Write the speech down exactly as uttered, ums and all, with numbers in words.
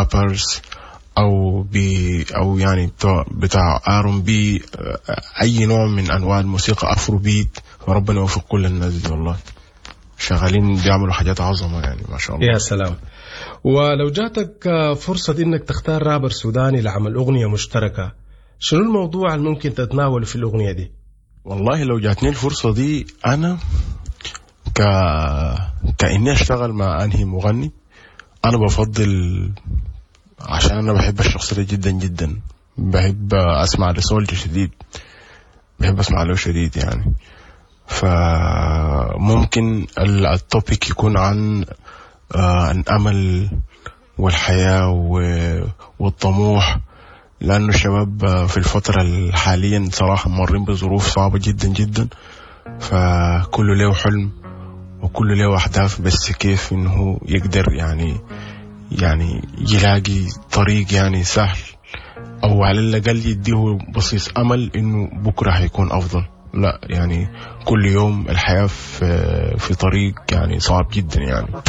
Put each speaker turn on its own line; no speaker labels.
رابرز أو بي أو يعني بتاع بتاع آرون بي، أي نوع من أنواع الموسيقى، أفرو بيت. ربنا يوفق كل الناس دي، والله شغالين بيعملوا حاجات عظمة يعني ما شاء الله.
يا سلام. ولو جاتك فرصة دي إنك تختار رابر سوداني لعمل أغنية مشتركة، شنو الموضوع اللي ممكن تتناوله في الأغنية دي؟
والله لو جاتني الفرصة دي أنا ك... كأني أشتغل مع أنهي مغني، أنا بفضل، عشان أنا بحب الشخصية جدا جدا، بحب أسمع لسولجي شديد، بحب أسمع له شديد يعني. فممكن التوبيك يكون عن الأمل والحياة والطموح، لأنه الشباب في الفترة الحالية صراحة مرين بظروف صعبة جدا جدا، فكله له حلم وكله له أهداف، بس كيف إنه يقدر يعني يعني يلاقي طريق يعني سهل، أو على الأقل يديه بصيص أمل إنه بكرة هيكون أفضل. لا يعني كل يوم الحياة في في طريق يعني صعب جدا يعني.